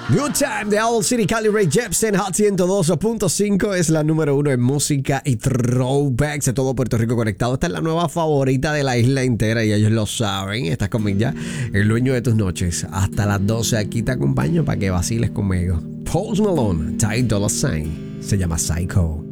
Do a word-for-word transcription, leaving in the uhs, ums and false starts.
Good Time de Owl City, Cali Ray Jepsen, Hot ciento dos punto cinco es la número uno en música y throwbacks de todo Puerto Rico conectado. Esta es la nueva favorita de la isla entera y ellos lo saben. Estás conmigo ya, el dueño de tus noches. Hasta las doce aquí te acompaño para que vaciles conmigo. Post Malone, Ty Dolla Sign, se llama Psycho.